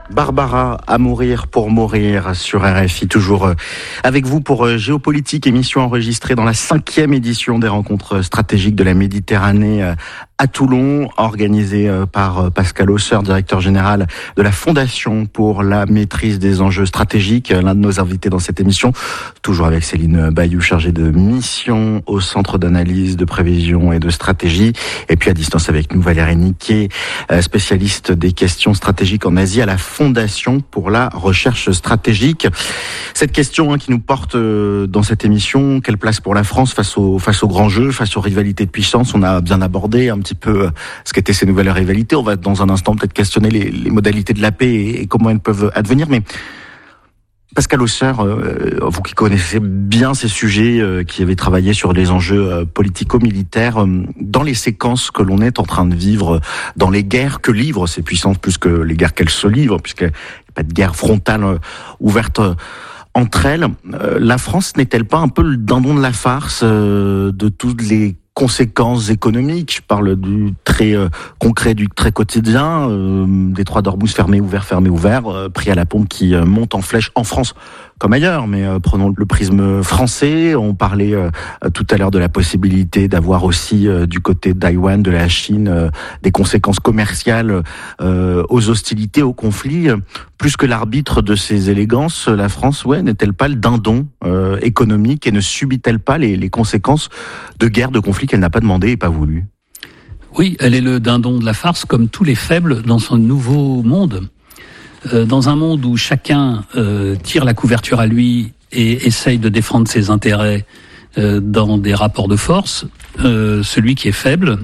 Barbara, à mourir pour mourir sur RFI, toujours avec vous pour Géopolitique, émission enregistrée dans la 5e édition des rencontres stratégiques de la Méditerranée à Toulon, organisée par Pascal Hausser, directeur général de la Fondation pour la maîtrise des enjeux stratégiques, l'un de nos invités dans cette émission, toujours avec Céline Bayou, chargée de mission au Centre d'analyse, de prévision et de stratégie, et puis à distance avec nous Valérie Niquet, spécialiste des questions stratégiques en Asie à la Fondation pour la recherche stratégique. Cette question qui nous porte dans cette émission, quelle place pour la France face aux grands jeux, face aux rivalités de puissance? On a bien abordé un petit peu ce qu'étaient ces nouvelles rivalités. On va dans un instant peut-être questionner les modalités de la paix et comment elles peuvent advenir. Mais Pascal Hausser, vous qui connaissez bien ces sujets, qui avez travaillé sur les enjeux politico-militaires, dans les séquences que l'on est en train de vivre, dans les guerres que livrent ces puissances, plus que les guerres qu'elles se livrent, puisqu'il n'y a pas de guerre frontale ouverte entre elles, la France n'est-elle pas un peu le dindon de la farce de toutes les conséquences économiques? Je parle du très concret, du très quotidien, détroit d'Ormuz fermé, ouvert, prix à la pompe qui monte en flèche en France comme ailleurs, mais prenons le prisme français. On parlait tout à l'heure de la possibilité d'avoir aussi du côté de Taïwan, de la Chine, des conséquences commerciales aux hostilités, aux conflits. Plus que l'arbitre de ces élégances, la France, n'est-elle pas le dindon économique et ne subit-elle pas les conséquences de guerres, de conflits qu'elle n'a pas demandé et pas voulu? Oui, elle est le dindon de la farce, comme tous les faibles dans son nouveau monde. Dans un monde où chacun tire la couverture à lui et essaye de défendre ses intérêts dans des rapports de force, celui qui est faible,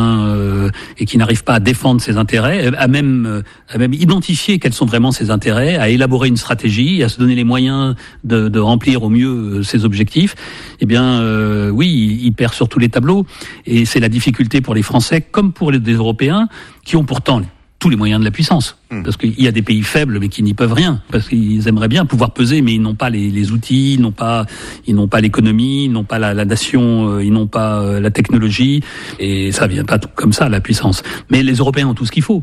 et qui n'arrive pas à défendre ses intérêts, à même identifier quels sont vraiment ses intérêts, à élaborer une stratégie, à se donner les moyens de remplir au mieux ses objectifs, il perd sur tous les tableaux. Et c'est la difficulté pour les Français comme pour les Européens qui ont pourtant tous les moyens de la puissance. Parce qu'il y a des pays faibles, mais qui n'y peuvent rien. Parce qu'ils aimeraient bien pouvoir peser, mais ils n'ont pas les outils, ils n'ont pas l'économie, ils n'ont pas la nation, ils n'ont pas la technologie. Et ça vient pas tout comme ça, la puissance. Mais les Européens ont tout ce qu'il faut.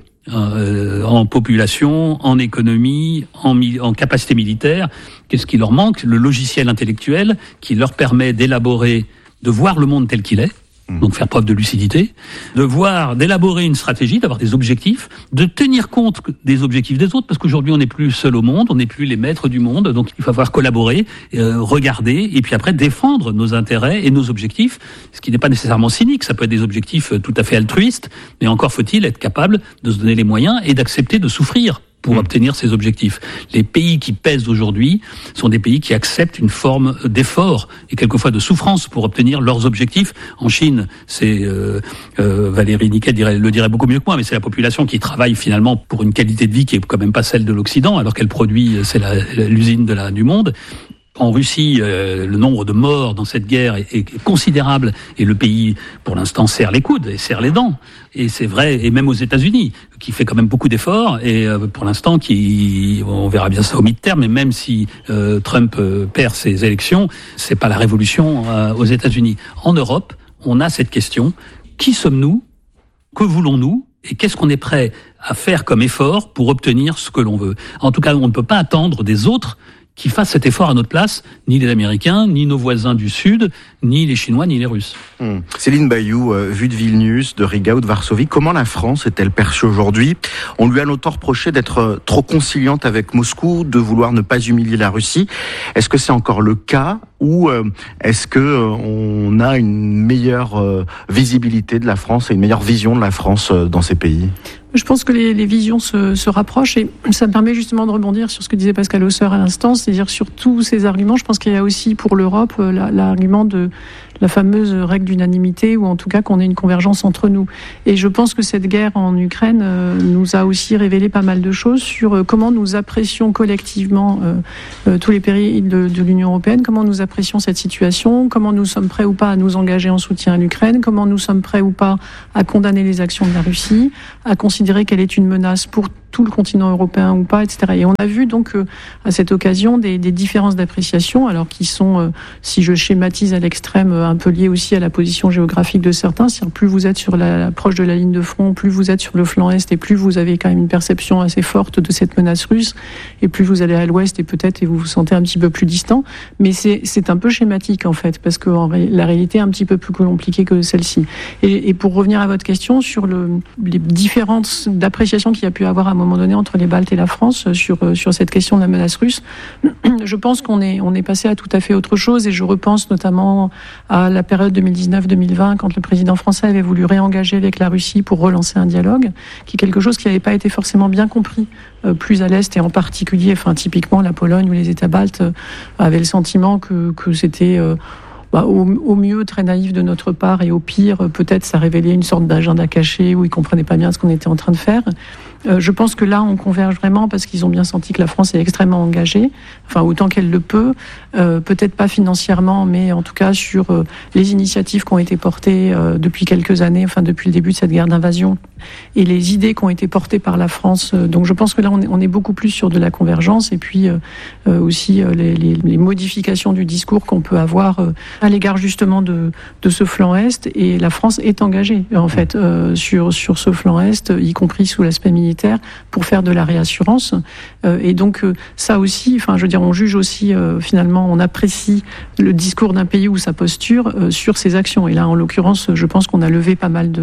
En population, en économie, en capacité militaire. Qu'est-ce qui leur manque? Le logiciel intellectuel qui leur permet d'élaborer, de voir le monde tel qu'il est. Donc faire preuve de lucidité, d'élaborer une stratégie, d'avoir des objectifs, de tenir compte des objectifs des autres, parce qu'aujourd'hui on n'est plus seul au monde, on n'est plus les maîtres du monde, donc il va falloir collaborer, regarder, et puis après défendre nos intérêts et nos objectifs, ce qui n'est pas nécessairement cynique, ça peut être des objectifs tout à fait altruistes, mais encore faut-il être capable de se donner les moyens et d'accepter de souffrir pour obtenir ces objectifs. Les pays qui pèsent aujourd'hui sont des pays qui acceptent une forme d'effort et quelquefois de souffrance pour obtenir leurs objectifs. En Chine, c'est Valérie Niquet le dirait beaucoup mieux que moi, mais c'est la population qui travaille finalement pour une qualité de vie qui est quand même pas celle de l'Occident, alors qu'elle produit, c'est l'usine du monde. En Russie, le nombre de morts dans cette guerre est considérable et le pays, pour l'instant, serre les coudes et serre les dents. Et c'est vrai, et même aux États-Unis, qui fait quand même beaucoup d'efforts et pour l'instant, on verra bien ça au mi-terme, mais même si Trump perd ses élections, c'est pas la révolution aux États-Unis. En Europe, on a cette question: qui sommes-nous? Que voulons-nous? Et qu'est-ce qu'on est prêt à faire comme effort pour obtenir ce que l'on veut? En tout cas, on ne peut pas attendre des autres qui fassent cet effort à notre place, ni les Américains, ni nos voisins du Sud, ni les Chinois, ni les Russes. Céline Bayou, vue de Vilnius, de Riga ou de Varsovie, comment la France est-elle perçue aujourd'hui? On lui a longtemps reproché d'être trop conciliante avec Moscou, de vouloir ne pas humilier la Russie. Est-ce que c'est encore le cas, ou est-ce que on a une meilleure visibilité de la France et une meilleure vision de la France dans ces pays? Je pense que les visions se rapprochent et ça me permet justement de rebondir sur ce que disait Pascal Hausser à l'instant, c'est-à-dire sur tous ces arguments. Je pense qu'il y a aussi pour l'Europe l'argument de la fameuse règle d'unanimité, ou en tout cas qu'on ait une convergence entre nous. Et je pense que cette guerre en Ukraine nous a aussi révélé pas mal de choses sur comment nous apprécions collectivement tous les pays de l'Union européenne, comment nous apprécions cette situation, comment nous sommes prêts ou pas à nous engager en soutien à l'Ukraine, comment nous sommes prêts ou pas à condamner les actions de la Russie, à considérer qu'elle est une menace pour tout le continent européen ou pas, etc. Et on a vu donc à cette occasion des différences d'appréciation, alors qui sont, si je schématise à l'extrême, un peu liées aussi à la position géographique de certains. C'est-à-dire plus vous êtes proche de la ligne de front, plus vous êtes sur le flanc est, et plus vous avez quand même une perception assez forte de cette menace russe, et plus vous allez à l'ouest et vous vous sentez un petit peu plus distant. Mais c'est un peu schématique en fait, parce que la réalité est un petit peu plus compliquée que celle-ci. Et pour revenir à votre question sur les différences d'appréciation qu'il y a pu avoir à un moment donné entre les Baltes et la France sur cette question de la menace russe, je pense qu'on est passé à tout à fait autre chose, et je repense notamment à la période 2019-2020 quand le président français avait voulu réengager avec la Russie pour relancer un dialogue, qui est quelque chose qui n'avait pas été forcément bien compris plus à l'Est, et en particulier, typiquement la Pologne ou les États baltes avaient le sentiment que c'était au mieux très naïf de notre part, et au pire peut-être ça révélait une sorte d'agenda caché où ils comprenaient pas bien ce qu'on était en train de faire. Je pense que là on converge vraiment parce qu'ils ont bien senti que la France est extrêmement engagée, autant qu'elle le peut, peut-être pas financièrement, mais en tout cas sur les initiatives qui ont été portées depuis quelques années, depuis le début de cette guerre d'invasion, et les idées qui ont été portées par la France. Donc je pense que là on est beaucoup plus sur de la convergence, et puis aussi les modifications du discours qu'on peut avoir à l'égard justement de ce flanc Est. Et la France est engagée en fait sur ce flanc Est, y compris sous l'aspect militaire, pour faire de la réassurance. Et donc ça aussi, on juge aussi finalement, on apprécie le discours d'un pays ou sa posture sur ses actions. Et là, en l'occurrence, je pense qu'on a levé pas mal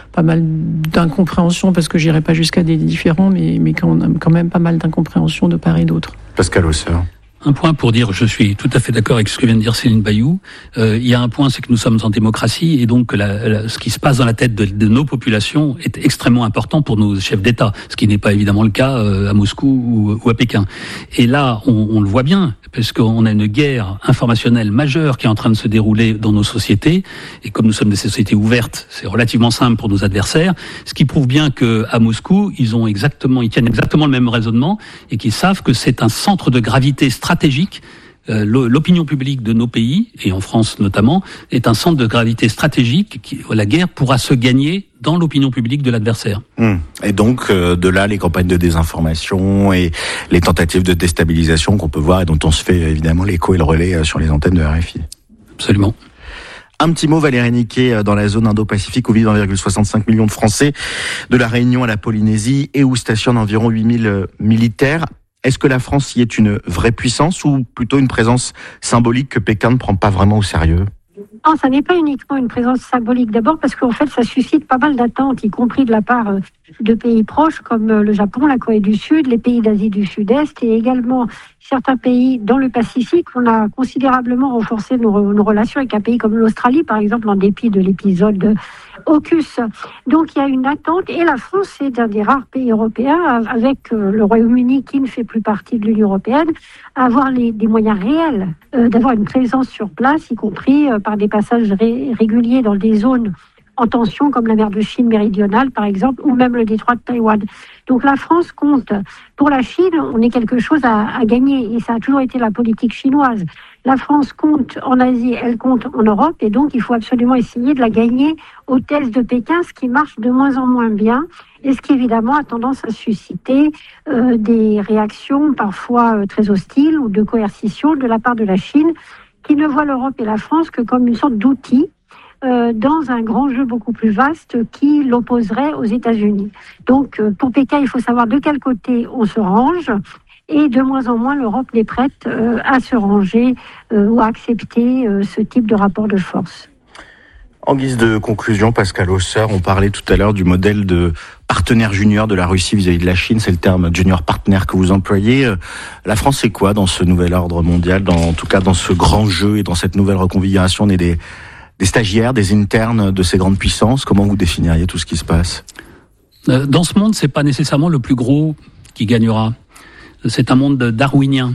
d'incompréhension, parce que j'irai pas jusqu'à des différends, mais quand même pas mal d'incompréhension de part et d'autre. Pascal Hausser. Un point pour dire, je suis tout à fait d'accord avec ce que vient de dire Céline Bayou. Il y a un point, c'est que nous sommes en démocratie, et donc ce qui se passe dans la tête de nos populations est extrêmement important pour nos chefs d'État, ce qui n'est pas évidemment le cas à Moscou ou à Pékin. Et là, on le voit bien, parce qu'on a une guerre informationnelle majeure qui est en train de se dérouler dans nos sociétés, et comme nous sommes des sociétés ouvertes, c'est relativement simple pour nos adversaires, ce qui prouve bien que à Moscou, ils tiennent exactement le même raisonnement, et qu'ils savent que c'est un centre de gravité stratégique. L'opinion publique de nos pays, et en France notamment, est un centre de gravité stratégique. La guerre pourra se gagner dans l'opinion publique de l'adversaire. Et donc, de là, les campagnes de désinformation et les tentatives de déstabilisation qu'on peut voir, et dont on se fait évidemment l'écho et le relais sur les antennes de RFI. Absolument. Un petit mot, Valérie Niquet, dans la zone Indo-Pacifique où vivent 1,65 million de Français, de la Réunion à la Polynésie, et où stationnent environ 8000 militaires. Est-ce que la France y est une vraie puissance, ou plutôt une présence symbolique que Pékin ne prend pas vraiment au sérieux ? Non, ça n'est pas uniquement une présence symbolique. D'abord parce qu'en fait, ça suscite pas mal d'attentes, y compris de la part de pays proches comme le Japon, la Corée du Sud, les pays d'Asie du Sud-Est, et également certains pays dans le Pacifique. On a considérablement renforcé nos relations avec un pays comme l'Australie, par exemple, en dépit de l'épisode AUKUS. Donc il y a une attente, et la France est un des rares pays européens, avec le Royaume-Uni qui ne fait plus partie de l'Union européenne, à avoir des moyens réels d'avoir une présence sur place, y compris par des passages réguliers dans des zones en tension, comme la mer de Chine méridionale, par exemple, ou même le détroit de Taïwan. Donc la France compte. Pour la Chine, on est quelque chose à gagner, et ça a toujours été la politique chinoise. La France compte en Asie, elle compte en Europe, et donc il faut absolument essayer de la gagner aux thèses de Pékin, ce qui marche de moins en moins bien, et ce qui évidemment a tendance à susciter des réactions parfois très hostiles ou de coercition de la part de la Chine, qui ne voit l'Europe et la France que comme une sorte d'outil dans un grand jeu beaucoup plus vaste qui l'opposerait aux États-Unis. Donc pour Pékin, il faut savoir de quel côté on se range, et de moins en moins l'Europe n'est prête à se ranger ou à accepter ce type de rapport de force. En guise de conclusion, Pascal Hausser, on parlait tout à l'heure du modèle de partenaire junior de la Russie vis-à-vis de la Chine, c'est le terme junior partner que vous employez. La France, c'est quoi dans ce nouvel ordre mondial, en tout cas dans ce grand jeu et dans cette nouvelle reconfiguration? On est des stagiaires, des internes de ces grandes puissances. Comment vous définiriez tout ce qui se passe? Dans ce monde, c'est pas nécessairement le plus gros qui gagnera. C'est un monde darwinien.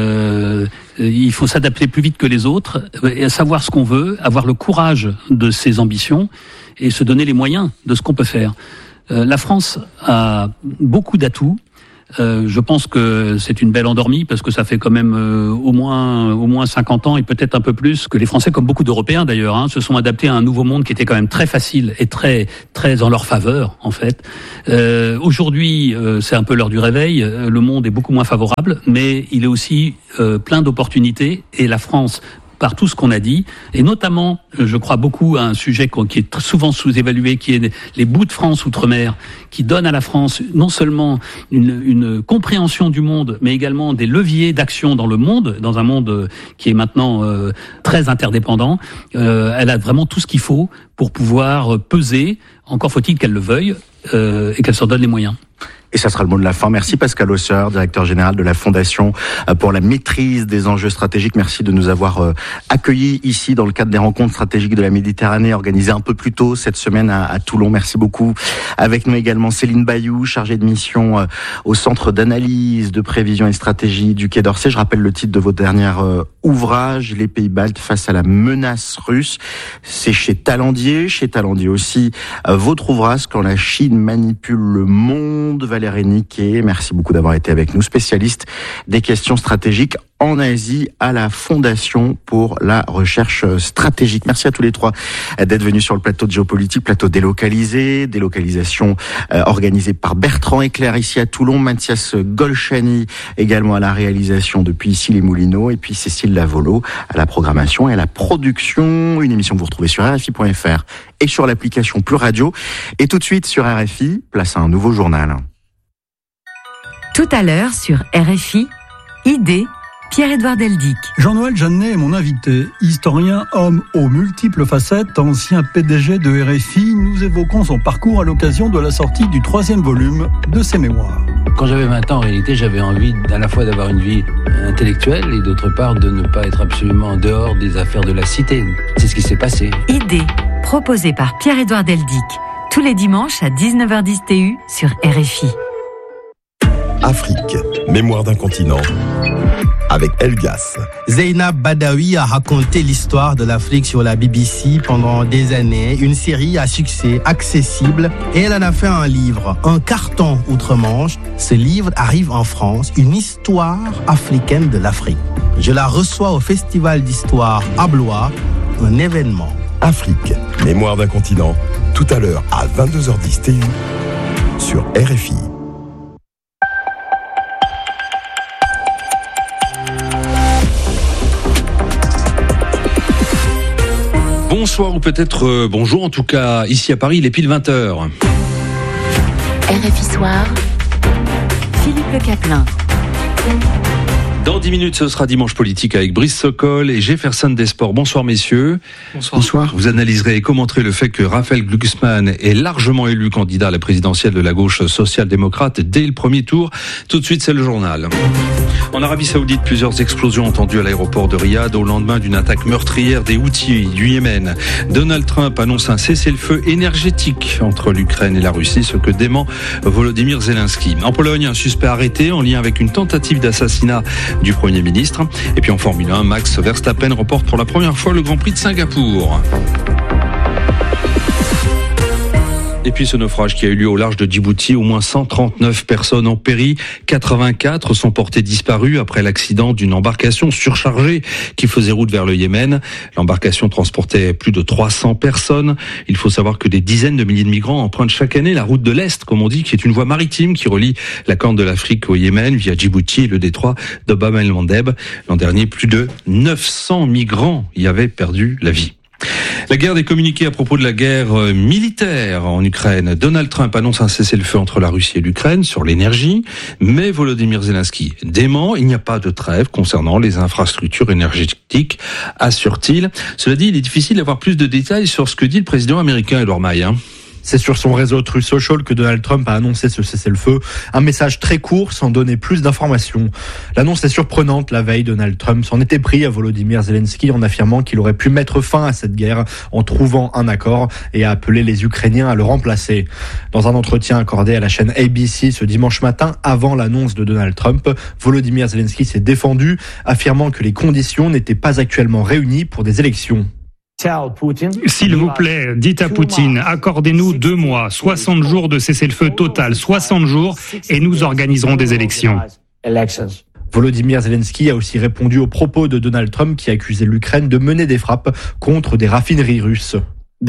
Il faut s'adapter plus vite que les autres, et savoir ce qu'on veut, avoir le courage de ses ambitions et se donner les moyens de ce qu'on peut faire. La France a beaucoup d'atouts. Je pense que c'est une belle endormie parce que ça fait quand même au moins 50 ans et peut-être un peu plus que les Français, comme beaucoup d'Européens d'ailleurs, se sont adaptés à un nouveau monde qui était quand même très facile et très en leur faveur en fait. Aujourd'hui, c'est un peu l'heure du réveil. Le monde est beaucoup moins favorable, mais il est aussi plein d'opportunités et la France, par tout ce qu'on a dit, et notamment, je crois beaucoup à un sujet qui est souvent sous-évalué, qui est les bouts de France outre-mer, qui donnent à la France non seulement une compréhension du monde, mais également des leviers d'action dans le monde, dans un monde qui est maintenant très interdépendant. Elle a vraiment tout ce qu'il faut pour pouvoir peser, encore faut-il qu'elle le veuille, et qu'elle s'en donne les moyens. Et ça sera le mot de la fin. Merci Pascal Hausser, directeur général de la Fondation pour la maîtrise des enjeux stratégiques. Merci de nous avoir accueillis ici dans le cadre des rencontres stratégiques de la Méditerranée organisées un peu plus tôt cette semaine à Toulon. Merci beaucoup. Avec nous également Céline Bayou, chargée de mission au Centre d'analyse, de prévision et de stratégie du Quai d'Orsay. Je rappelle le titre de votre dernier ouvrage, Les Pays Baltes face à la menace russe. C'est chez Talandier. Chez Talandier aussi, votre ouvrage, Quand la Chine manipule le monde. Valérie Niquet, merci beaucoup d'avoir été avec nous, spécialiste des questions stratégiques en Asie à la Fondation pour la recherche stratégique. Merci à tous les trois d'être venus sur le plateau de Géopolitique, plateau délocalisation organisée par Bertrand Eclair ici à Toulon, Mathias Golchani également à la réalisation depuis ici les Moulineaux, et puis Cécile Lavolo à la programmation et à la production. Une émission que vous retrouvez sur RFI.fr et sur l'application Plus Radio. Et tout de suite sur RFI, place à un nouveau journal. Tout à l'heure sur RFI, Idée, Pierre-Édouard Deldic. Jean-Noël Jeannet est mon invité, historien, homme aux multiples facettes, ancien PDG de RFI. Nous évoquons son parcours à l'occasion de la sortie du 3e volume de ses mémoires. Quand j'avais 20 ans, en réalité, j'avais envie à la fois d'avoir une vie intellectuelle et d'autre part de ne pas être absolument en dehors des affaires de la cité. C'est ce qui s'est passé. Idée, proposée par Pierre-Édouard Deldic, tous les dimanches à 19h10 TU sur RFI. Afrique, mémoire d'un continent, avec Elgas. Zeynab Badawi a raconté l'histoire de l'Afrique sur la BBC pendant des années, une série à succès accessible, et elle en a fait un livre, un carton outre-Manche. Ce livre arrive en France, une histoire africaine de l'Afrique. Je la reçois au Festival d'Histoire à Blois, un événement. Afrique, mémoire d'un continent, tout à l'heure à 22h10 TU sur RFI. Bonsoir ou peut-être bonjour, en tout cas ici à Paris il est pile 20h. RFI Soir, Philippe Le Caplin. Dans 10 minutes, ce sera Dimanche Politique avec Brice Sokol et Jefferson Desports. Bonsoir messieurs. Bonsoir. Vous analyserez et commenterez le fait que Raphaël Glucksmann est largement élu candidat à la présidentielle de la gauche social-démocrate dès le premier tour. Tout de suite, c'est le journal. En Arabie Saoudite, plusieurs explosions entendues à l'aéroport de Riyad au lendemain d'une attaque meurtrière des Houthis du Yémen. Donald Trump annonce un cessez-le-feu énergétique entre l'Ukraine et la Russie, ce que dément Volodymyr Zelensky. En Pologne, un suspect arrêté en lien avec une tentative d'assassinat du Premier ministre. Et puis en Formule 1, Max Verstappen remporte pour la première fois le Grand Prix de Singapour. Et puis ce naufrage qui a eu lieu au large de Djibouti, au moins 139 personnes ont péri, 84 sont portées disparues après l'accident d'une embarcation surchargée qui faisait route vers le Yémen. L'embarcation transportait plus de 300 personnes. Il faut savoir que des dizaines de milliers de migrants empruntent chaque année la route de l'Est, comme on dit, qui est une voie maritime qui relie la Corne de l'Afrique au Yémen via Djibouti et le détroit de Bab el-Mandeb. L'an dernier, plus de 900 migrants y avaient perdu la vie. La guerre des communiqués à propos de la guerre militaire en Ukraine. Donald Trump annonce un cessez-le-feu entre la Russie et l'Ukraine sur l'énergie, mais Volodymyr Zelensky dément, il n'y a pas de trêve concernant les infrastructures énergétiques, assure-t-il. Cela dit, il est difficile d'avoir plus de détails sur ce que dit le président américain Edward May. C'est sur son réseau Truth Social que Donald Trump a annoncé ce cessez-le-feu. Un message très court sans donner plus d'informations. L'annonce est surprenante. La veille, Donald Trump s'en était pris à Volodymyr Zelensky en affirmant qu'il aurait pu mettre fin à cette guerre en trouvant un accord et a appelé les Ukrainiens à le remplacer. Dans un entretien accordé à la chaîne ABC ce dimanche matin, avant l'annonce de Donald Trump, Volodymyr Zelensky s'est défendu, affirmant que les conditions n'étaient pas actuellement réunies pour des élections. S'il vous plaît, dites à Poutine, accordez-nous 2 mois, 60 jours de cessez-le-feu total, 60 jours, et nous organiserons des élections. Volodymyr Zelensky a aussi répondu aux propos de Donald Trump qui accusait l'Ukraine de mener des frappes contre des raffineries russes.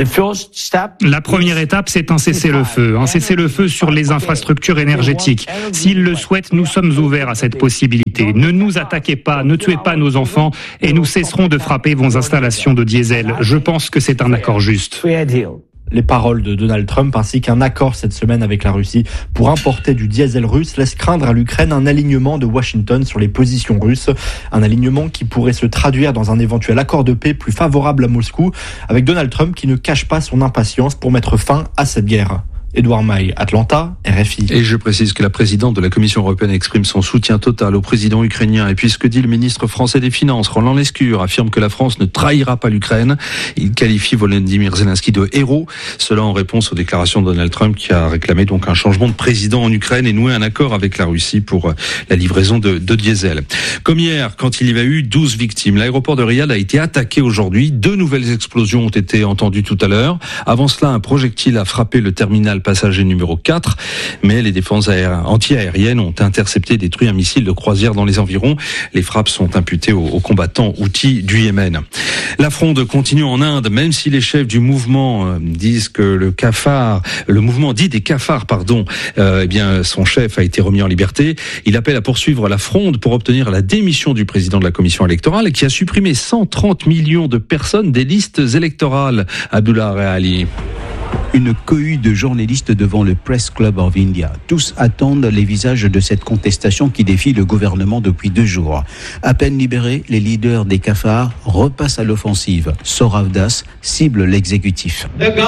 La première étape, c'est un cessez-le-feu sur les infrastructures énergétiques. S'il le souhaite, nous sommes ouverts à cette possibilité. Ne nous attaquez pas, ne tuez pas nos enfants, et nous cesserons de frapper vos installations de diesel. Je pense que c'est un accord juste. Les paroles de Donald Trump ainsi qu'un accord cette semaine avec la Russie pour importer du diesel russe laissent craindre à l'Ukraine un alignement de Washington sur les positions russes. Un alignement qui pourrait se traduire dans un éventuel accord de paix plus favorable à Moscou, avec Donald Trump qui ne cache pas son impatience pour mettre fin à cette guerre. Édouard Maille, Atlanta, RFI. Et je précise que la présidente de la Commission européenne exprime son soutien total au président ukrainien. Et puis ce que dit le ministre français des Finances, Roland Lescure, affirme que la France ne trahira pas l'Ukraine. Il qualifie Volodymyr Zelensky de héros. Cela en réponse aux déclarations de Donald Trump qui a réclamé donc un changement de président en Ukraine et noué un accord avec la Russie pour la livraison de diesel. Comme hier, quand il y a eu 12 victimes, l'aéroport de Riyad a été attaqué aujourd'hui. 2 nouvelles explosions ont été entendues tout à l'heure. Avant cela, un projectile a frappé le terminal passager numéro 4, mais les défenses anti-aériennes ont intercepté et détruit un missile de croisière dans les environs. Les frappes sont imputées aux combattants houthis du Yémen. La fronde continue en Inde, même si les chefs du mouvement disent que le mouvement dit des cafards, eh bien son chef a été remis en liberté. Il appelle à poursuivre la fronde pour obtenir la démission du président de la commission électorale qui a supprimé 130 millions de personnes des listes électorales. Abdullah Reali. Une cohue de journalistes devant le Press Club of India. Tous attendent les visages de cette contestation qui défie le gouvernement depuis 2 jours. À peine libérés, les leaders des cafards repassent à l'offensive. Sourav Das cible l'exécutif.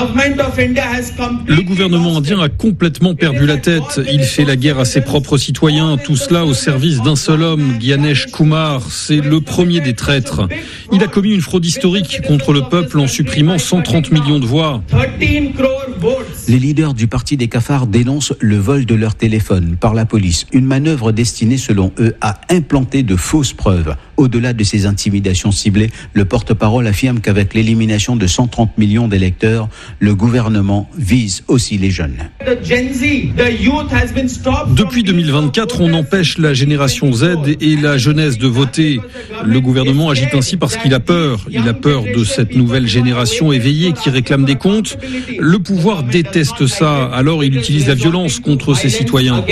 Le gouvernement indien a complètement perdu la tête. Il fait la guerre à ses propres citoyens. Tout cela au service d'un seul homme, Gyanesh Kumar. C'est le premier des traîtres. Il a commis une fraude historique contre le peuple en supprimant 130 millions de voix. Les leaders du parti des cafards dénoncent le vol de leur téléphone par la police. Une manœuvre destinée, selon eux, à implanter de fausses preuves. Au-delà de ces intimidations ciblées, le porte-parole affirme qu'avec l'élimination de 130 millions d'électeurs, le gouvernement vise aussi les jeunes. Depuis 2024, on empêche la génération Z et la jeunesse de voter. Le gouvernement agit ainsi parce qu'il a peur. Il a peur de cette nouvelle génération éveillée qui réclame des comptes. Le pouvoir déteste ça, alors il utilise la violence contre ses citoyens.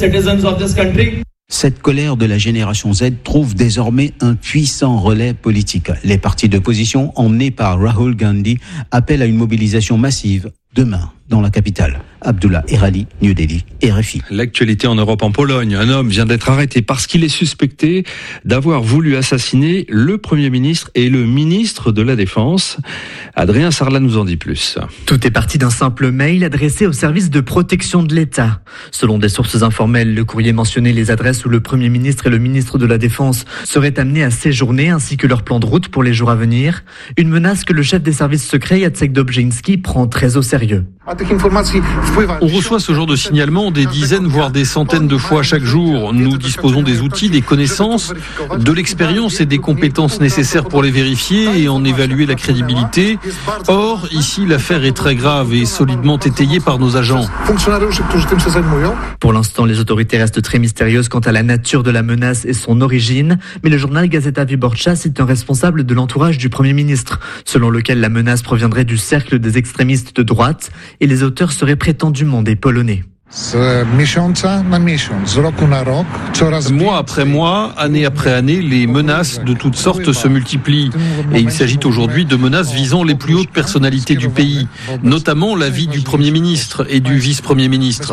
Cette colère de la génération Z trouve désormais un puissant relais politique. Les partis d'opposition, emmenés par Rahul Gandhi, appellent à une mobilisation massive demain dans la capitale. Abdullah Erali, New Delhi, RFI. L'actualité en Europe, en Pologne. Un homme vient d'être arrêté parce qu'il est suspecté d'avoir voulu assassiner le Premier ministre et le ministre de la Défense. Adrien Sarlat nous en dit plus. Tout est parti d'un simple mail adressé au service de protection de l'État. Selon des sources informelles, le courrier mentionnait les adresses où le Premier ministre et le ministre de la Défense seraient amenés à séjourner ainsi que leur plan de route pour les jours à venir. Une menace que le chef des services secrets, Jacek Dobrzyński, prend très au sérieux. On reçoit ce genre de signalement des dizaines, voire des centaines de fois chaque jour. Nous disposons des outils, des connaissances, de l'expérience et des compétences nécessaires pour les vérifier et en évaluer la crédibilité. Or, ici, l'affaire est très grave et solidement étayée par nos agents. Pour l'instant, les autorités restent très mystérieuses quant à la nature de la menace et son origine, mais le journal Gazeta Wyborcza cite un responsable de l'entourage du Premier ministre, selon lequel la menace proviendrait du cercle des extrémistes de droite et les auteurs seraient prétendument des Polonais. Mois après mois, année après année, les menaces de toutes sortes se multiplient. Et il s'agit aujourd'hui de menaces visant les plus hautes personnalités du pays, notamment la vie du Premier ministre et du vice-premier ministre.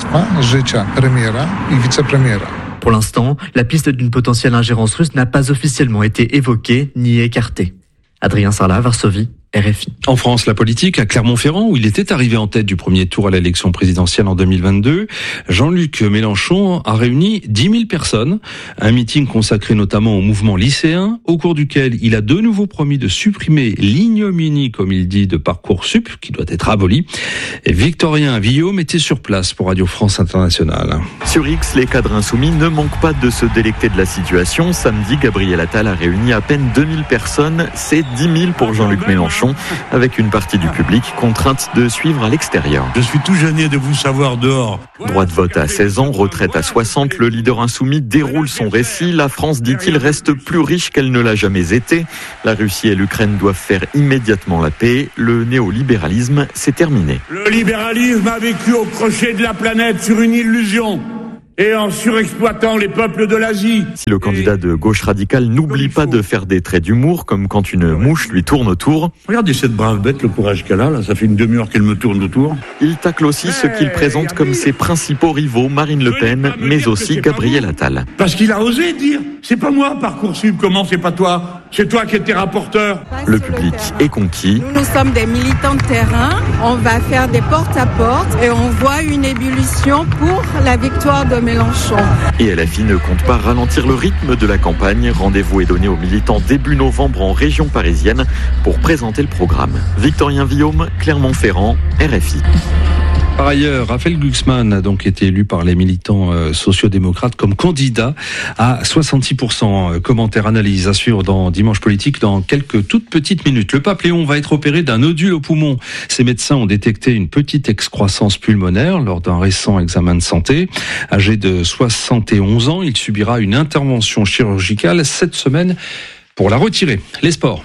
Pour l'instant, la piste d'une potentielle ingérence russe n'a pas officiellement été évoquée ni écartée. Adrien Sarlat, Varsovie, RFI. En France, la politique, à Clermont-Ferrand, où il était arrivé en tête du premier tour à l'élection présidentielle en 2022, Jean-Luc Mélenchon a réuni 10 000 personnes. Un meeting consacré notamment au mouvement lycéen, au cours duquel il a de nouveau promis de supprimer l'ignominie, comme il dit, de Parcoursup, qui doit être aboli. Et Victorien Villaume était sur place pour Radio France Internationale. Sur X, les cadres insoumis ne manquent pas de se délecter de la situation. Samedi, Gabriel Attal a réuni à peine 2000 personnes. C'est 10 000 pour Jean-Luc Mélenchon. Mélenchon, avec une partie du public contrainte de suivre à l'extérieur. Je suis tout gêné de vous savoir dehors. Droit de vote à 16 ans, retraite à 60, le leader insoumis déroule son récit. La France, dit-il, reste plus riche qu'elle ne l'a jamais été. La Russie et l'Ukraine doivent faire immédiatement la paix. Le néolibéralisme, c'est terminé. Le libéralisme a vécu au crochet de la planète sur une illusion et en surexploitant les peuples de l'Asie. Si le candidat de gauche radicale n'oublie pas de faire des traits d'humour, comme quand une mouche lui tourne autour. Regardez cette brave bête, le courage qu'elle a, là, ça fait une demi-heure qu'elle me tourne autour. Il tacle aussi ceux qu'il présente comme ses principaux rivaux, Marine Le Pen, mais aussi Gabriel Attal. Parce qu'il a osé dire, c'est pas moi Parcoursup, comment c'est pas toi ? C'est toi qui étais rapporteur. Le public est conquis. Nous sommes des militants de terrain, on va faire des porte-à-porte et on voit une ébullition pour la victoire de Mélenchon. Et LFI ne compte pas ralentir le rythme de la campagne. Rendez-vous est donné aux militants début novembre en région parisienne pour présenter le programme. Victorien Villaume, Clermont-Ferrand, RFI. Par ailleurs, Raphaël Glucksmann a donc été élu par les militants sociodémocrates comme candidat à 66%. Commentaire, analyse à suivre dans Dimanche Politique dans quelques toutes petites minutes. Le pape Léon va être opéré d'un nodule au poumon. Ses médecins ont détecté une petite excroissance pulmonaire lors d'un récent examen de santé. Âgé de 71 ans, il subira une intervention chirurgicale cette semaine pour la retirer. Les sports.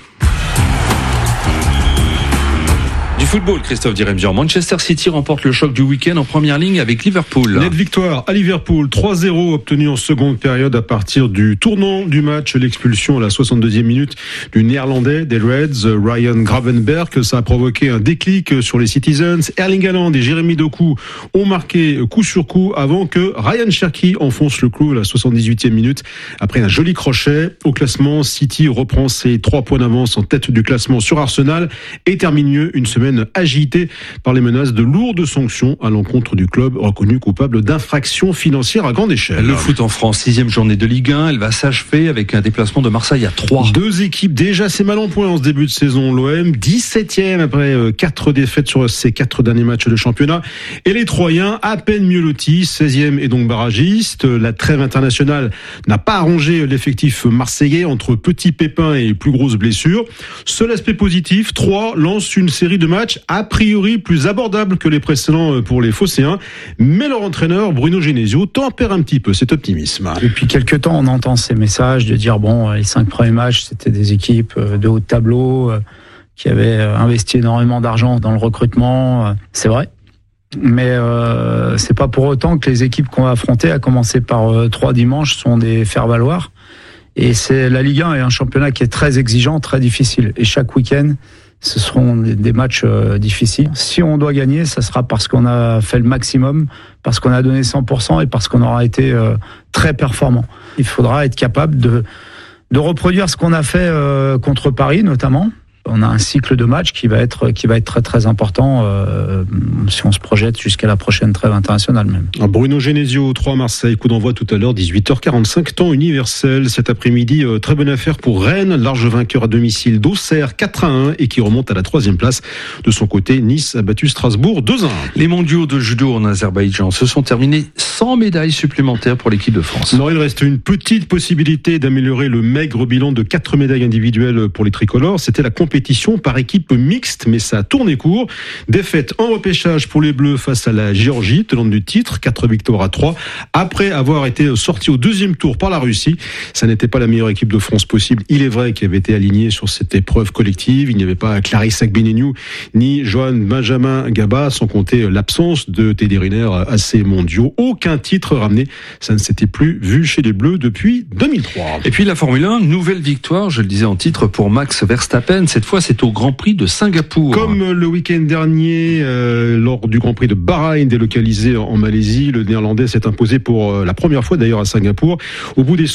Du football, Christophe Diremzian. Manchester City remporte le choc du week-end en première ligne avec Liverpool. Nette victoire à Liverpool, 3-0 obtenue en seconde période à partir du tournant du match, l'expulsion à la 62e minute du néerlandais des Reds, Ryan Gravenberch. Ça a provoqué un déclic sur les Citizens. Erling Haaland et Jérémy Doku ont marqué coup sur coup avant que Ryan Cherki enfonce le clou à la 78e minute. Après un joli crochet au classement, City reprend ses 3 points d'avance en tête du classement sur Arsenal et termine mieux une semaine agitée par les menaces de lourdes sanctions à l'encontre du club reconnu coupable d'infractions financières à grande échelle. Le foot en France, 6e journée de Ligue 1, elle va s'achever avec un déplacement de Marseille à 3. 2 équipes déjà assez mal en point en ce début de saison. L'OM 17e après 4 défaites sur ses 4 derniers matchs de championnat. Et les Troyens à peine mieux lotis, 16e et donc barragiste. La trêve internationale n'a pas arrangé l'effectif marseillais entre petits pépins et plus grosses blessures. Seul aspect positif, 3 lance une série de matchs a priori plus abordable que les précédents pour les Phocéens, mais leur entraîneur Bruno Genesio tempère un petit peu cet optimisme. Depuis quelques temps, on entend ces messages de dire bon, les 5 premiers matchs, c'était des équipes de haut de tableau qui avaient investi énormément d'argent dans le recrutement. C'est vrai. Mais c'est pas pour autant que les équipes qu'on va affronter, à commencer par 3 dimanches, sont des faire-valoir. Et c'est la Ligue 1 est un championnat qui est très exigeant, très difficile. Et chaque week-end, ce seront des matchs difficiles. Si on doit gagner, ça sera parce qu'on a fait le maximum, parce qu'on a donné 100% et parce qu'on aura été très performant. Il faudra être capable de reproduire ce qu'on a fait contre Paris notamment. On a un cycle de match qui va être très très important si on se projette jusqu'à la prochaine trêve internationale même. Bruno Genesio, 3 Marseille, coup d'envoi tout à l'heure, 18h45, temps universel. Cet après-midi, très bonne affaire pour Rennes, large vainqueur à domicile d'Auxerre, 4-1 et qui remonte à la 3e place. De son côté, Nice a battu Strasbourg 2-1. Les mondiaux de judo en Azerbaïdjan se sont terminés sans médaille supplémentaire pour l'équipe de France. Alors il reste une petite possibilité d'améliorer le maigre bilan de 4 médailles individuelles pour les tricolores. C'était la compétition par équipe mixte, mais ça a tourné court. Défaite en repêchage pour les Bleus face à la Géorgie, tenante du titre, 4 victoires à 3. Après avoir été sorti au 2e tour par la Russie, ça n'était pas la meilleure équipe de France possible. Il est vrai qui avait été alignée sur cette épreuve collective. Il n'y avait pas Clarisse Agbenienou ni Johan Benjamin Gaba, sans compter l'absence de Teddy Riner à ces mondiaux. Aucun titre ramené. Ça ne s'était plus vu chez les Bleus depuis 2003. Et puis la Formule 1, nouvelle victoire, je le disais en titre, pour Max Verstappen. Cette fois, c'est au Grand Prix de Singapour. Comme le week-end dernier, lors du Grand Prix de Bahreïn, délocalisé en Malaisie, le Néerlandais s'est imposé pour la première fois d'ailleurs à Singapour. Au bout des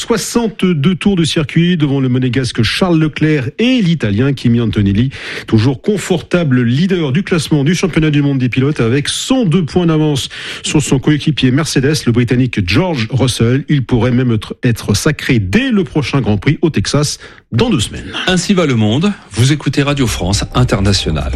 62 tours de circuit, devant le monégasque Charles Leclerc et l'Italien Kimi Antonelli, toujours confortable leader du classement du championnat du monde des pilotes avec 102 points d'avance sur son coéquipier Mercedes, le Britannique George Russell. Il pourrait même être sacré dès le prochain Grand Prix au Texas dans 2 semaines. Ainsi va le monde. Vous écoutez Radio France Internationale.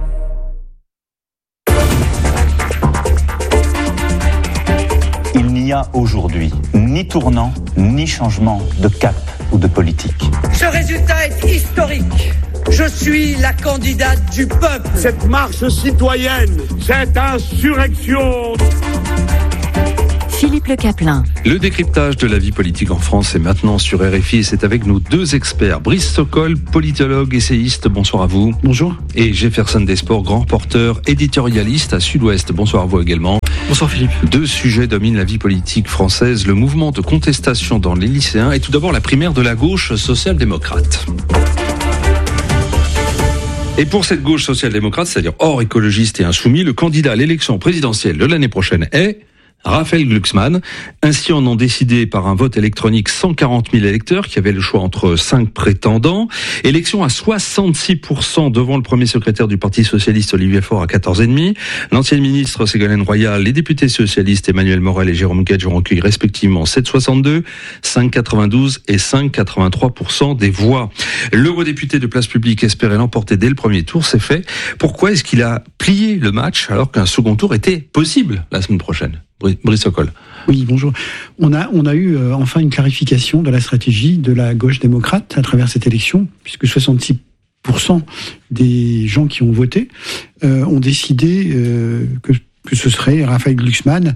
Il n'y a aujourd'hui ni tournant, ni changement de cap ou de politique. Ce résultat est historique. Je suis la candidate du peuple. Cette marche citoyenne, cette insurrection. Philippe Le Caplin. Le décryptage de la vie politique en France est maintenant sur RFI et c'est avec nos deux experts. Brice Sokol, politologue, essayiste, bonsoir à vous. Bonjour. Et Jefferson Desports, grand reporter, éditorialiste à Sud-Ouest. Bonsoir à vous également. Bonsoir Philippe. Deux sujets dominent la vie politique française, le mouvement de contestation dans les lycéens et tout d'abord la primaire de la gauche social-démocrate. Et pour cette gauche social-démocrate, c'est-à-dire hors écologiste et insoumis, le candidat à l'élection présidentielle de l'année prochaine est Raphaël Glucksmann. Ainsi en ont décidé par un vote électronique 140 000 électeurs qui avaient le choix entre 5 prétendants. Élection à 66% devant le premier secrétaire du Parti socialiste Olivier Faure à 14,5%. L'ancienne ministre Ségolène Royal, les députés socialistes Emmanuel Morel et Jérôme Guedj ont recueilli respectivement 7,62%, 5,92% et 5,83% des voix. L'eurodéputé de Place Publique espérait l'emporter dès le premier tour, c'est fait. Pourquoi est-ce qu'il a plié le match alors qu'un second tour était possible la semaine prochaine ? Brice Sokol. Oui, bonjour. On a eu enfin une clarification de la stratégie de la gauche démocrate à travers cette élection, puisque 66% des gens qui ont voté ont décidé que ce serait Raphaël Glucksmann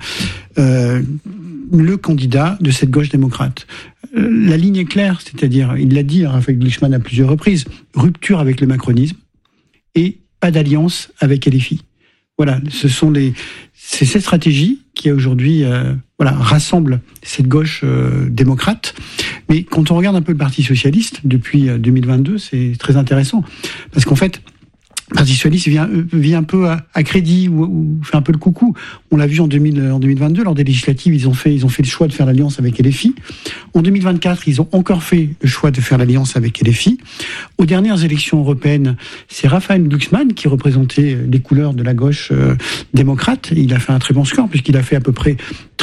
le candidat de cette gauche démocrate. La ligne est claire, c'est-à-dire, il l'a dit Raphaël Glucksmann à plusieurs reprises, rupture avec le macronisme et pas d'alliance avec LFI. Voilà, c'est cette stratégie qui aujourd'hui rassemble cette gauche démocrate. Mais quand on regarde un peu le Parti socialiste depuis 2022, c'est très intéressant parce qu'en fait, le Parti socialiste vient un peu à crédit ou fait un peu le coucou. On l'a vu en 2022 lors des législatives, ils ont fait le choix de faire l'alliance avec LFI. En 2024, ils ont encore fait le choix de faire l'alliance avec LFI. Aux dernières élections européennes, c'est Raphaël Glucksmann qui représentait les couleurs de la gauche démocrate. Il a fait un très bon score puisqu'il a fait à peu près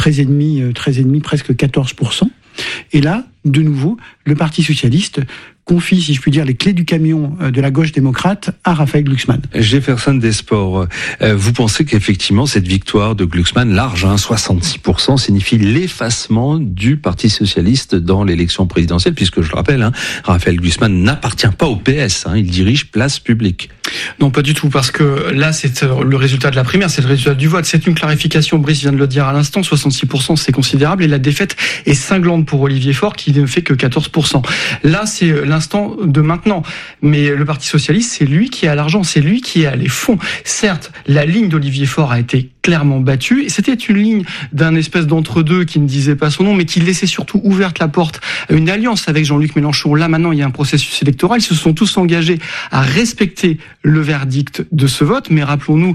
13,5, presque 14%. Et là, de nouveau, le Parti socialiste confie, si je puis dire, les clés du camion de la gauche démocrate à Raphaël Glucksmann. Jefferson Desports, vous pensez qu'effectivement cette victoire de Glucksmann, large, 66%, signifie l'effacement du Parti socialiste dans l'élection présidentielle, puisque je le rappelle, Raphaël Glucksmann n'appartient pas au PS, il dirige Place Publique. Non, pas du tout, parce que là, c'est le résultat de la primaire, c'est le résultat du vote. C'est une clarification, Brice vient de le dire à l'instant, 66%, c'est considérable, et la défaite est cinglante pour Olivier Faure, qui ne fait que 14%. Là, c'est l'instant de maintenant. Mais le Parti socialiste, c'est lui qui a l'argent, c'est lui qui a les fonds. Certes, la ligne d'Olivier Faure a été clairement battue, et c'était une ligne d'un espèce d'entre-deux qui ne disait pas son nom, mais qui laissait surtout ouverte la porte à une alliance avec Jean-Luc Mélenchon. Là, maintenant, il y a un processus électoral. Ils se sont tous engagés à respecter le verdict de ce vote. Mais rappelons-nous,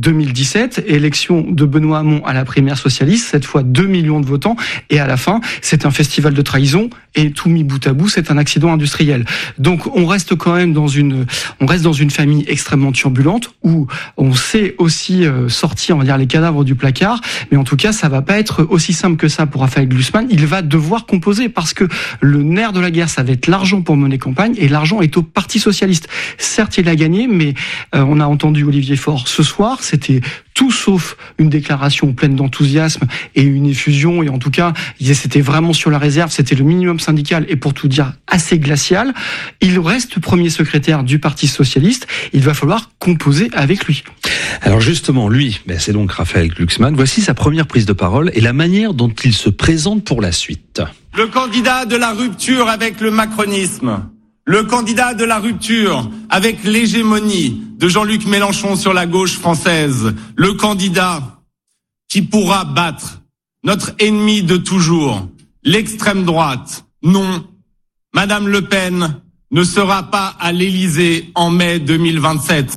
2017, élection de Benoît Hamon à la primaire socialiste, cette fois 2 millions de votants, et à la fin, c'est un festival de trahison, et tout mis bout à bout, c'est un accident industriel. Donc, on reste quand même dans une famille extrêmement turbulente, où on sait aussi sortir, on va dire, les cadavres du placard, mais en tout cas, ça va pas être aussi simple que ça pour Raphaël Glucksmann. Il va devoir composer, parce que le nerf de la guerre, ça va être l'argent pour mener campagne, et l'argent est au Parti socialiste. Certes, il a gagné, mais on a entendu Olivier Faure ce soir, c'était tout sauf une déclaration pleine d'enthousiasme et une effusion, et en tout cas, c'était vraiment sur la réserve, c'était le minimum syndical, et pour tout dire, assez glacial. Il reste premier secrétaire du Parti socialiste, il va falloir composer avec lui. Alors justement, lui, c'est donc Raphaël Glucksmann. Voici sa première prise de parole et la manière dont il se présente pour la suite. Le candidat de la rupture avec le macronisme. Le candidat de la rupture avec l'hégémonie de Jean-Luc Mélenchon sur la gauche française. Le candidat qui pourra battre notre ennemi de toujours, l'extrême droite. Non, Madame Le Pen ne sera pas à l'Élysée en mai 2027.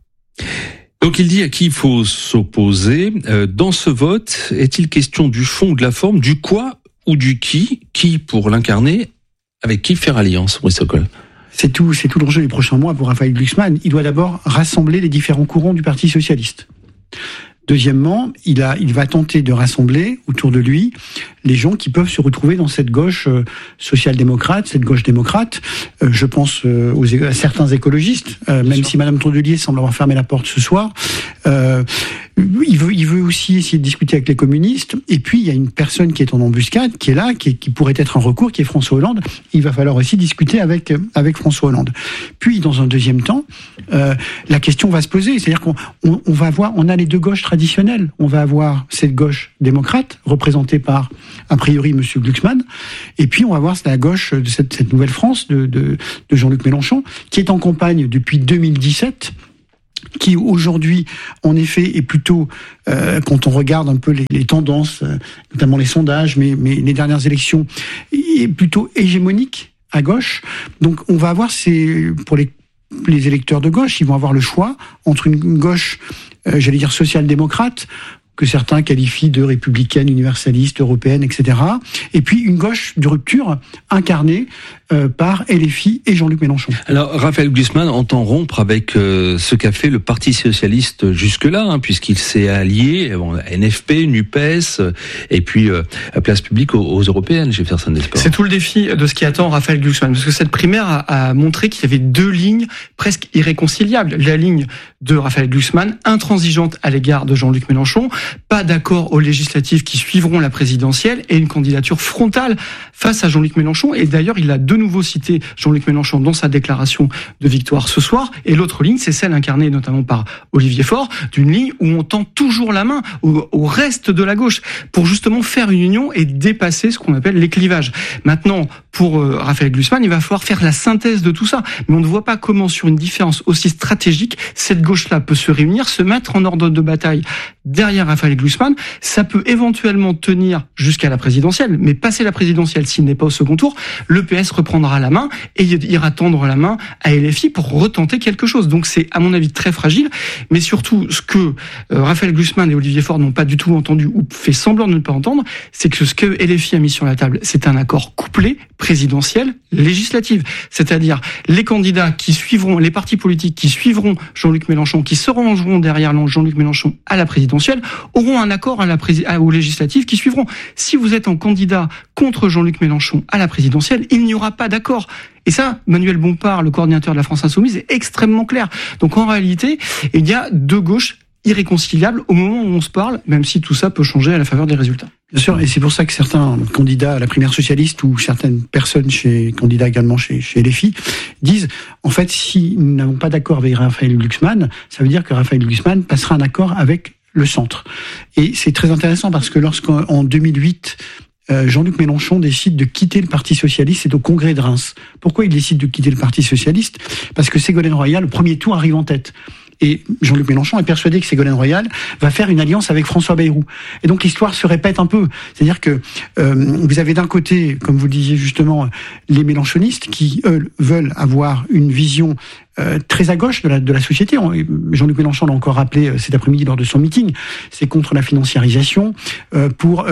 Donc il dit à qui il faut s'opposer. Dans ce vote, est-il question du fond ou de la forme, du quoi ou du qui pour l'incarner, avec qui faire alliance, Brice Sokol? C'est tout l'enjeu des prochains mois pour Raphaël Glucksmann. Il doit d'abord rassembler les différents courants du Parti socialiste. Deuxièmement, il va tenter de rassembler autour de lui les gens qui peuvent se retrouver dans cette gauche social-démocrate, cette gauche démocrate. Je pense à certains écologistes, même si Madame Tondelier semble avoir fermé la porte ce soir. il veut aussi essayer de discuter avec les communistes. Et puis, il y a une personne qui est en embuscade, qui est là, qui pourrait être un recours, qui est François Hollande. Il va falloir aussi discuter avec François Hollande. Puis, dans un deuxième temps, la question va se poser. C'est-à-dire qu'on va avoir, on a les deux gauches traditionnelles. On va avoir cette gauche démocrate, représentée par, a priori, M. Glucksmann. Et puis, on va voir la gauche de cette nouvelle France de Jean-Luc Mélenchon, qui est en campagne depuis 2017, qui aujourd'hui, en effet, est plutôt, quand on regarde un peu les tendances, notamment les sondages, mais les dernières élections, est plutôt hégémonique à gauche. Donc on va avoir, pour les électeurs de gauche, ils vont avoir le choix entre une gauche, j'allais dire social-démocrate, que certains qualifient de républicaine, universaliste, européenne, etc. Et puis une gauche de rupture incarnée par LFI et Jean-Luc Mélenchon. Alors Raphaël Glucksmann entend rompre avec ce qu'a fait le Parti socialiste jusque-là, puisqu'il s'est allié NFP, NUPES, et puis Place Publique aux européennes, Jefferson Desport. C'est tout le défi de ce qui attend Raphaël Glucksmann, parce que cette primaire a montré qu'il y avait deux lignes presque irréconciliables. La ligne de Raphaël Glucksmann, intransigeante à l'égard de Jean-Luc Mélenchon, pas d'accord aux législatives qui suivront la présidentielle, et une candidature frontale face à Jean-Luc Mélenchon. Et d'ailleurs, il a de nouveau cité Jean-Luc Mélenchon dans sa déclaration de victoire ce soir. Et l'autre ligne, c'est celle incarnée notamment par Olivier Faure, d'une ligne où on tend toujours la main au reste de la gauche pour justement faire une union et dépasser ce qu'on appelle les clivages. Maintenant, pour Raphaël Glucksmann, il va falloir faire la synthèse de tout ça. Mais on ne voit pas comment, sur une différence aussi stratégique, cette gauche-là peut se réunir, se mettre en ordre de bataille derrière Raphaël Glucksmann. Ça peut éventuellement tenir jusqu'à la présidentielle, mais passer la présidentielle, s'il n'est pas au second tour, le PS reprendra la main et ira tendre la main à LFI pour retenter quelque chose. Donc c'est, à mon avis, très fragile. Mais surtout, ce que Raphaël Glucksmann et Olivier Faure n'ont pas du tout entendu ou fait semblant de ne pas entendre, c'est que ce que LFI a mis sur la table, c'est un accord couplé présidentiel législative. C'est-à-dire les candidats qui suivront, les partis politiques qui suivront Jean-Luc Mélenchon, qui se rangeront derrière Jean-Luc Mélenchon à la présidentielle, auront un accord aux législatives qui suivront. Si vous êtes en candidat contre Jean-Luc Mélenchon à la présidentielle, il n'y aura pas d'accord. Et ça, Manuel Bompard, le coordinateur de la France Insoumise, est extrêmement clair. Donc en réalité, il y a deux gauches irréconciliables au moment où on se parle, même si tout ça peut changer à la faveur des résultats. Bien sûr, et c'est pour ça que certains candidats à la primaire socialiste ou certaines personnes candidats également chez LFI disent, en fait, si nous n'avons pas d'accord avec Raphaël Glucksmann, ça veut dire que Raphaël Glucksmann passera un accord avec le centre. Et c'est très intéressant parce que lorsqu'en 2008, Jean-Luc Mélenchon décide de quitter le Parti socialiste, c'est au congrès de Reims. Pourquoi il décide de quitter le Parti socialiste ? Parce que Ségolène Royal, le premier tour, arrive en tête. Et Jean-Luc Mélenchon est persuadé que Ségolène Royal va faire une alliance avec François Bayrou. Et donc l'histoire se répète un peu. C'est-à-dire que vous avez d'un côté, comme vous le disiez justement, les mélenchonistes qui, eux, veulent avoir une vision très à gauche de la société. Jean-Luc Mélenchon l'a encore rappelé cet après-midi lors de son meeting. C'est contre la financiarisation, pour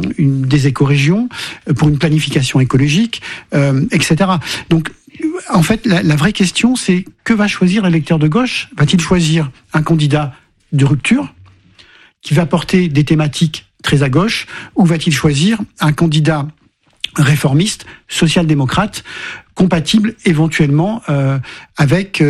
des écorégions, pour une planification écologique, etc. Donc, en fait, la vraie question, c'est que va choisir l'électeur de gauche ? Va-t-il choisir un candidat de rupture qui va porter des thématiques très à gauche, ou va-t-il choisir un candidat réformiste, social-démocrate, compatible éventuellement avec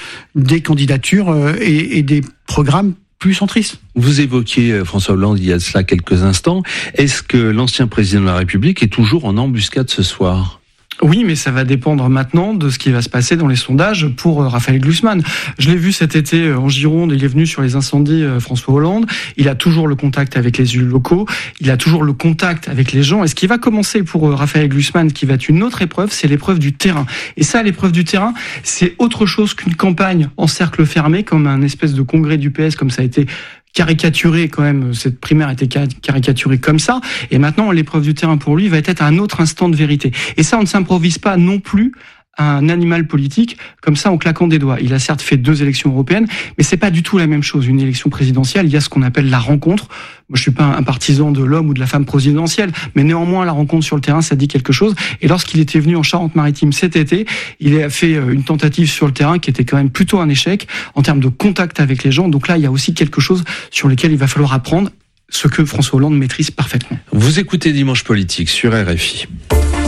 des candidatures et des programmes plus centristes? Vous évoquiez François Hollande il y a de cela quelques instants. Est-ce que l'ancien président de la République est toujours en embuscade ce soir ? Oui, mais ça va dépendre maintenant de ce qui va se passer dans les sondages pour Raphaël Glucksmann. Je l'ai vu cet été en Gironde, il est venu sur les incendies, François Hollande. Il a toujours le contact avec les élus locaux, il a toujours le contact avec les gens. Et ce qui va commencer pour Raphaël Glucksmann, qui va être une autre épreuve, c'est l'épreuve du terrain. Et ça, l'épreuve du terrain, c'est autre chose qu'une campagne en cercle fermé, comme un espèce de congrès du PS, comme ça a été caricaturé quand même, cette primaire a été caricaturée comme ça, et maintenant l'épreuve du terrain pour lui va être un autre instant de vérité. Et ça, on ne s'improvise pas non plus un animal politique comme ça en claquant des doigts. Il a certes fait 2 élections européennes, mais c'est pas du tout la même chose. Une élection présidentielle, il y a ce qu'on appelle la rencontre. Moi, je suis pas un partisan de l'homme ou de la femme présidentielle, mais néanmoins, la rencontre sur le terrain, ça dit quelque chose. Et lorsqu'il était venu en Charente-Maritime cet été, il a fait une tentative sur le terrain qui était quand même plutôt un échec en termes de contact avec les gens. Donc là, il y a aussi quelque chose sur lequel il va falloir apprendre, ce que François Hollande maîtrise parfaitement. Vous écoutez Dimanche Politique sur RFI.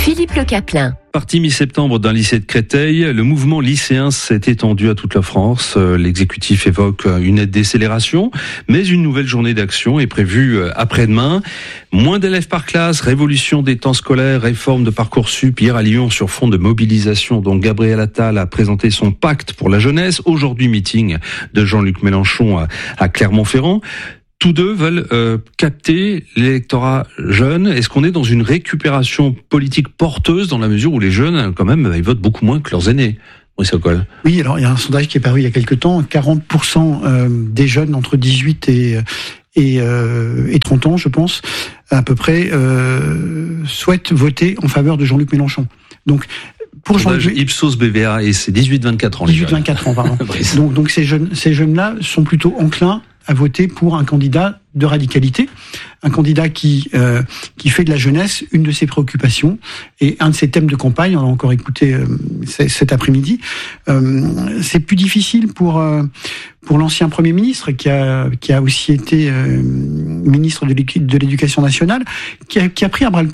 Philippe Le Caplin. Parti mi-septembre d'un lycée de Créteil, le mouvement lycéen s'est étendu à toute la France. L'exécutif évoque une aide décélération, mais une nouvelle journée d'action est prévue après-demain. Moins d'élèves par classe, révolution des temps scolaires, réforme de Parcoursup. Hier à Lyon, sur fond de mobilisation, dont Gabriel Attal a présenté son pacte pour la jeunesse. Aujourd'hui, meeting de Jean-Luc Mélenchon à Clermont-Ferrand. Tous deux veulent capter l'électorat jeune. Est-ce qu'on est dans une récupération politique porteuse dans la mesure où les jeunes, quand même, ils votent beaucoup moins que leurs aînés? Oui, alors il y a un sondage qui est paru il y a quelque temps. 40% des jeunes entre 18 et 30 ans, je pense, à peu près, souhaitent voter en faveur de Jean-Luc Mélenchon. Donc, pour sondage Ipsos BVA, et c'est 18-24 ans. 18-24 ans, pardon. donc ces jeunes-là sont plutôt enclins à voter pour un candidat de radicalité, un candidat qui fait de la jeunesse une de ses préoccupations et un de ses thèmes de campagne. On l'a encore écouté cet après-midi. C'est plus difficile pour l'ancien Premier ministre qui a aussi été ministre de l'Éducation nationale, qui a pris à bras le